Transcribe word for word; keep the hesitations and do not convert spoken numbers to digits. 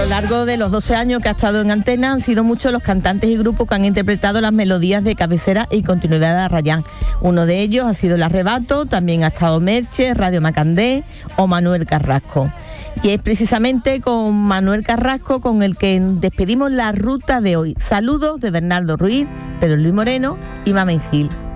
largo de los doce años que ha estado en antena han sido muchos los cantantes y grupos que han interpretado las melodías de cabecera y continuidad de Arrayán. Uno de ellos ha sido El Arrebato, también ha estado Merche, Radio Macandé o Manuel Carrasco. Y es precisamente con Manuel Carrasco con el que despedimos la ruta de hoy. Saludos de Bernardo Ruiz, Pedro Luis Moreno y Mamen Gil.